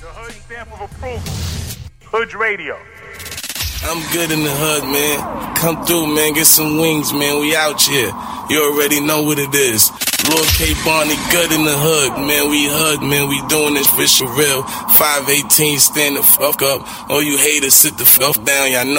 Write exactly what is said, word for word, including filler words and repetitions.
Hood stamp of approval. Hood Radio. I'm good in the hood, man. Come through, man. Get some wings, man. We out here. You already know what it is. Lord K. Barney, good in the hood, man. We hood, man. We doing this for real. five eighteen, stand the fuck up. All you haters, sit the fuck down. Y'all know.